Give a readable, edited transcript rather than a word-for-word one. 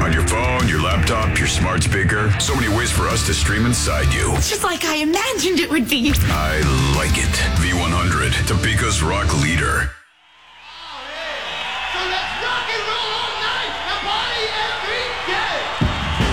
On your phone, your laptop, your smart speaker. So many ways for us to stream inside you. It's just like I imagined it would be. I like it. V100, Topeka's rock leader. So let's rock and roll all night and party every